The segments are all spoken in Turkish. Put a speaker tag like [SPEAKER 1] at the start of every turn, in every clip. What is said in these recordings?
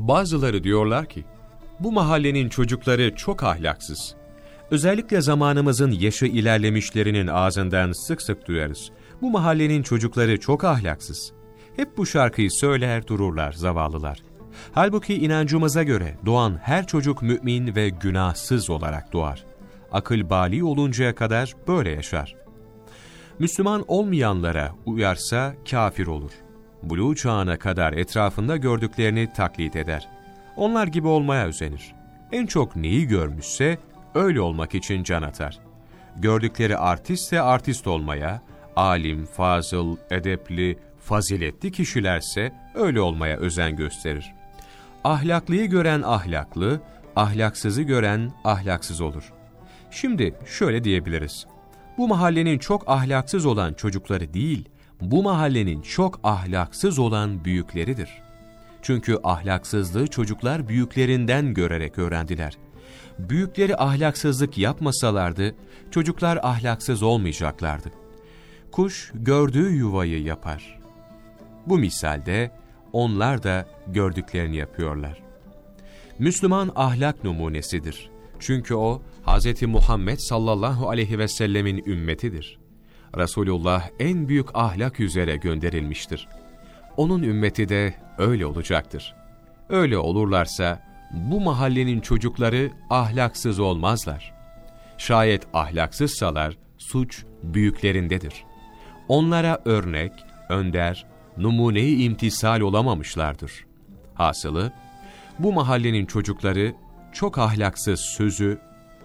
[SPEAKER 1] Bazıları diyorlar ki, bu mahallenin çocukları çok ahlaksız. Özellikle zamanımızın yaşı ilerlemişlerinin ağzından sık sık duyarız. Bu mahallenin çocukları çok ahlaksız. Hep bu şarkıyı söyler dururlar zavallılar. Halbuki inancımıza göre doğan her çocuk mümin ve günahsız olarak doğar. Akıl bâli oluncaya kadar böyle yaşar. Müslüman olmayanlara uyarsa kafir olur. Buluğ çağına kadar etrafında gördüklerini taklit eder. Onlar gibi olmaya özenir. En çok neyi görmüşse öyle olmak için can atar. Gördükleri artistse artist olmaya, alim, fazıl, edepli, faziletli kişilerse öyle olmaya özen gösterir. Ahlaklıyı gören ahlaklı, ahlaksızı gören ahlaksız olur. Şimdi şöyle diyebiliriz. Bu mahallenin çok ahlaksız olan çocukları değil, bu mahallenin çok ahlaksız olan büyükleridir. Çünkü ahlaksızlığı çocuklar büyüklerinden görerek öğrendiler. Büyükleri ahlaksızlık yapmasalardı, çocuklar ahlaksız olmayacaklardı. Kuş gördüğü yuvayı yapar. Bu misalde onlar da gördüklerini yapıyorlar. Müslüman ahlak numunesidir. Çünkü o, Hz. Muhammed sallallahu aleyhi ve sellemin ümmetidir. Resulullah en büyük ahlak üzere gönderilmiştir. Onun ümmeti de öyle olacaktır. Öyle olurlarsa, bu mahallenin çocukları ahlaksız olmazlar. Şayet ahlaksızsalar, suç büyüklerindedir. Onlara örnek, önder, numune-i imtisal olamamışlardır. Hasılı, bu mahallenin çocukları çok ahlaksız sözü,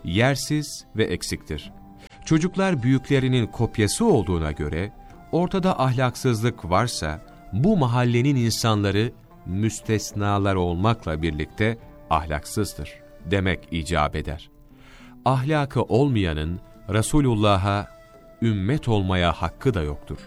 [SPEAKER 1] yersiz ve eksiktir. Çocuklar büyüklerinin kopyası olduğuna göre, ortada ahlaksızlık varsa, bu mahallenin insanları müstesnalar olmakla birlikte ahlaksızdır demek icap eder. Ahlakı olmayanın Resulullah'a ümmet olmaya hakkı da yoktur.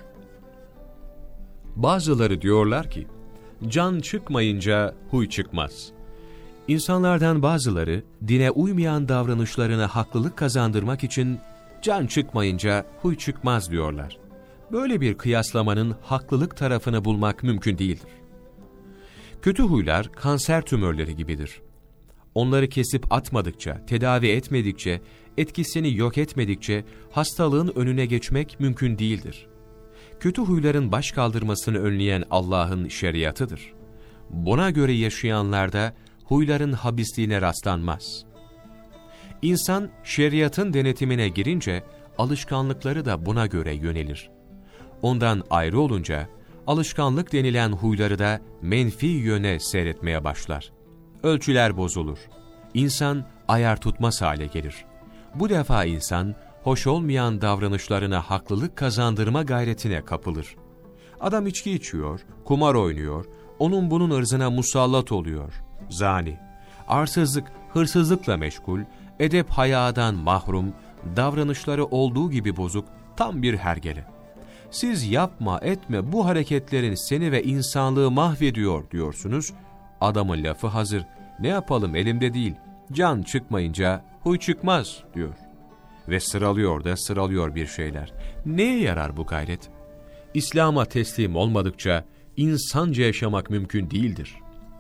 [SPEAKER 1] Bazıları diyorlar ki, can çıkmayınca huy çıkmaz. İnsanlardan bazıları dine uymayan davranışlarına haklılık kazandırmak için can çıkmayınca huy çıkmaz diyorlar. Böyle bir kıyaslamanın haklılık tarafını bulmak mümkün değildir. Kötü huylar kanser tümörleri gibidir. Onları kesip atmadıkça, tedavi etmedikçe, etkisini yok etmedikçe hastalığın önüne geçmek mümkün değildir. Kötü huyların baş kaldırmasını önleyen Allah'ın şeriatıdır. Buna göre yaşayanlarda huyların habisliğine rastlanmaz. İnsan şeriatın denetimine girince alışkanlıkları da buna göre yönelir. Ondan ayrı olunca alışkanlık denilen huyları da menfi yöne seyretmeye başlar. Ölçüler bozulur. İnsan ayar tutmaz hale gelir. Bu defa insan hoş olmayan davranışlarına haklılık kazandırma gayretine kapılır. Adam içki içiyor, kumar oynuyor, onun bunun ırzına musallat oluyor. Zani, arsızlık, hırsızlıkla meşgul, edep hayadan mahrum, davranışları olduğu gibi bozuk, tam bir hergele. Siz yapma etme bu hareketlerin seni ve insanlığı mahvediyor diyorsunuz. Adamın lafı hazır. Ne yapalım elimde değil. Can çıkmayınca huy çıkmaz diyor. Ve sıralıyor bir şeyler. Neye yarar bu gayret? İslam'a teslim olmadıkça insanca yaşamak mümkün değildir.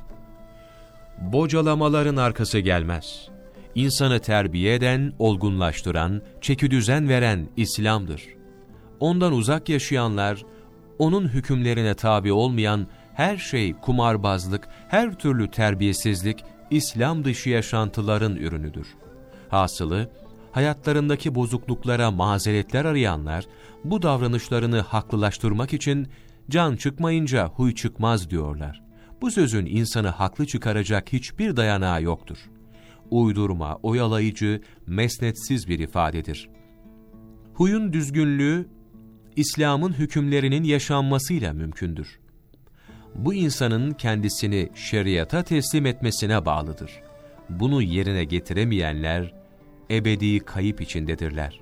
[SPEAKER 1] Bocalamaların arkası gelmez. İnsanı terbiye eden, olgunlaştıran, çekidüzen veren İslam'dır. Ondan uzak yaşayanlar, onun hükümlerine tabi olmayan her şey kumarbazlık, her türlü terbiyesizlik, İslam dışı yaşantıların ürünüdür. Hasılı, hayatlarındaki bozukluklara mazeretler arayanlar, bu davranışlarını haklılaştırmak için can çıkmayınca huy çıkmaz diyorlar. Bu sözün insanı haklı çıkaracak hiçbir dayanağı yoktur. Uydurma, oyalayıcı, mesnetsiz bir ifadedir. Huyun düzgünlüğü, İslam'ın hükümlerinin yaşanmasıyla mümkündür. Bu insanın kendisini şeriata teslim etmesine bağlıdır. Bunu yerine getiremeyenler, ebedi kayıp içindedirler.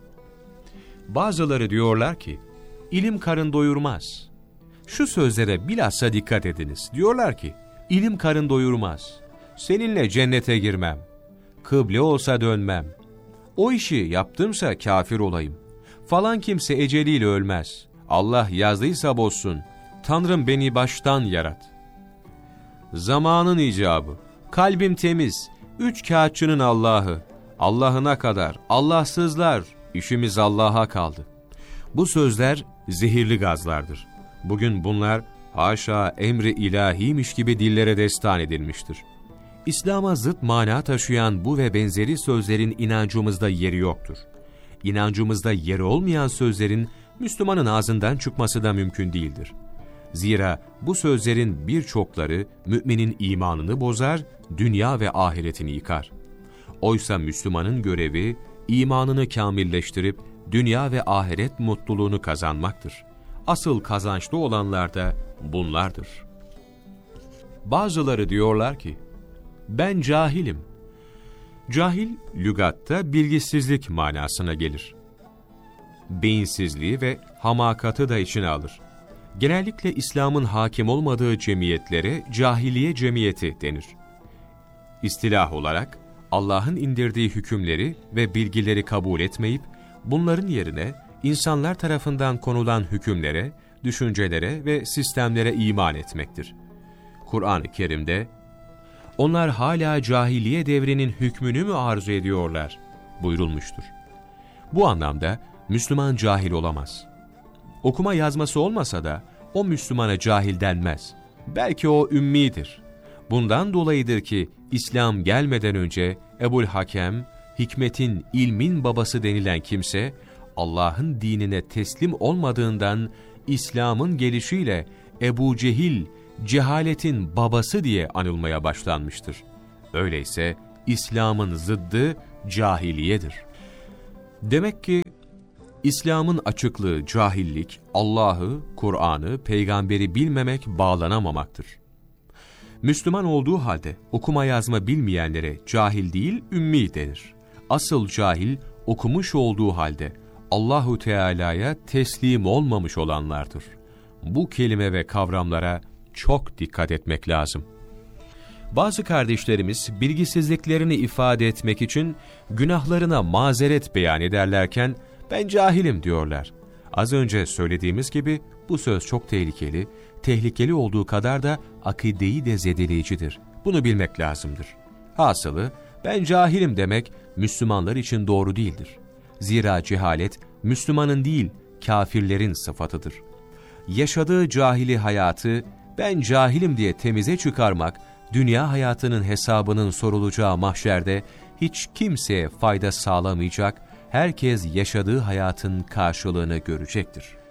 [SPEAKER 1] Bazıları diyorlar ki, ilim karın doyurmaz. Şu sözlere bilhassa dikkat ediniz. Diyorlar ki, ilim karın doyurmaz. Seninle cennete girmem. Kıble olsa dönmem. O işi yaptımsa kafir olayım. Falan kimse eceliyle ölmez. Allah yazdıysa bozsun. Tanrım beni baştan yarat. zamanın icabı, kalbim temiz, 3 kağıtçının Allah'ı, Allah'ına kadar, Allahsızlar, işimiz Allah'a kaldı. Bu sözler zehirli gazlardır. Bugün bunlar haşa emri ilahiymiş gibi dillere destan edilmiştir. İslam'a zıt mana taşıyan bu ve benzeri sözlerin inancımızda yeri yoktur. İnancımızda yeri olmayan sözlerin Müslümanın ağzından çıkması da mümkün değildir. Zira bu sözlerin birçokları müminin imanını bozar, dünya ve ahiretini yıkar. Oysa Müslümanın görevi, imanını kamilleştirip dünya ve ahiret mutluluğunu kazanmaktır. Asıl kazançlı olanlar da bunlardır. Bazıları diyorlar ki, ben cahilim. Cahil, lügatta bilgisizlik manasına gelir. Beyinsizliği ve hamakatı da içine alır. Genellikle İslam'ın hakim olmadığı cemiyetlere cahiliye cemiyeti denir. İstilah olarak Allah'ın indirdiği hükümleri ve bilgileri kabul etmeyip, bunların yerine insanlar tarafından konulan hükümlere, düşüncelere ve sistemlere iman etmektir. Kur'an-ı Kerim'de, onlar hala cahiliye devrinin hükmünü mü arzu ediyorlar buyurulmuştur. Bu anlamda Müslüman cahil olamaz. Okuma yazması olmasa da o Müslümana cahil denmez. Belki o ümmidir. Bundan dolayıdır ki İslam gelmeden önce Ebu'l-Hakem, hikmetin, ilmin babası denilen kimse, Allah'ın dinine teslim olmadığından İslam'ın gelişiyle Ebu Cehil, cehaletin babası diye anılmaya başlanmıştır. Öyleyse İslam'ın zıddı cahiliyedir. Demek ki İslam'ın açıklığı cahillik, Allah'ı, Kur'an'ı, peygamberi bilmemek, bağlanamamaktır. Müslüman olduğu halde okuma yazma bilmeyenlere cahil değil, ümmi denir. Asıl cahil, okumuş olduğu halde Allahu Teala'ya teslim olmamış olanlardır. Bu kelime ve kavramlara çok dikkat etmek lazım. Bazı kardeşlerimiz bilgisizliklerini ifade etmek için günahlarına mazeret beyan ederlerken ben cahilim diyorlar. Az önce söylediğimiz gibi bu söz çok tehlikeli, tehlikeli olduğu kadar da akideyi de zedeleyicidir. Bunu bilmek lazımdır. Hasılı ben cahilim demek Müslümanlar için doğru değildir. Zira cehalet Müslümanın değil kafirlerin sıfatıdır. Yaşadığı cahili hayatı ben cahilim diye temize çıkarmak, dünya hayatının hesabının sorulacağı mahşerde hiç kimseye fayda sağlamayacak, herkes yaşadığı hayatın karşılığını görecektir.